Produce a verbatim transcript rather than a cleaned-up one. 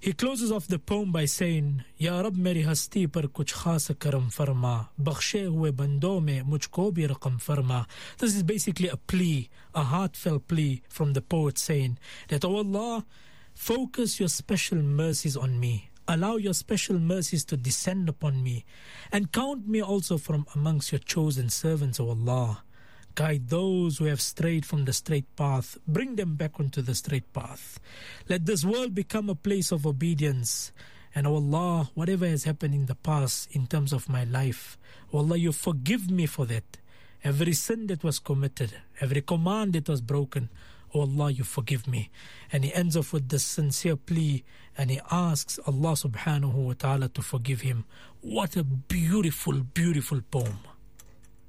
He closes off the poem by saying, Ya Rab meri hasti par kuch khas karam farma, bakhshe hue bandon mein mujhko bhi raqam farma. This is basically a plea, a heartfelt plea from the poet saying that, Oh Allah, focus your special mercies on me. Allow your special mercies to descend upon me, and count me also from amongst your chosen servants, O Allah. Guide those who have strayed from the straight path. Bring them back onto the straight path. Let this world become a place of obedience. And O Allah, whatever has happened in the past in terms of my life, O Allah, you forgive me for that. Every sin that was committed, every command that was broken, O Allah, you forgive me. And he ends off with this sincere plea, and he asks Allah subhanahu wa ta'ala to forgive him. What a beautiful, beautiful poem.